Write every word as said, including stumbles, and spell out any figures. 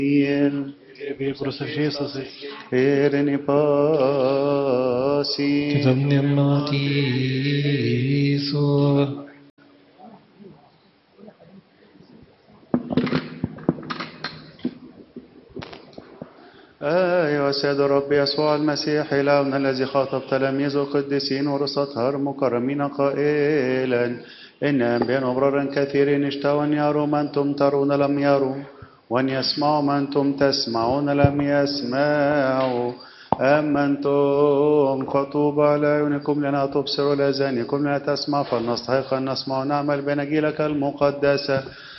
Vi proszę Jesus. Ereni pasi. Kitabnya mati Yesus. أيها السيد الرب يسوع المسيح إلهنا الذي خاطب تلاميذه القديسين ورسطها المكرمين قائلا إن أنبياء وأبرارا كثيرين اشتهوا أن يروا ما أنتم ترون لم يروا وأن يسمعوا ما أنتم تسمعون لم يسمعوا أما أنتم فطوبى على عيونكم لنا تبصروا لأذانكم لا تسمع فلنستحق أن نسمع ونعمل بنجيلك المقدسة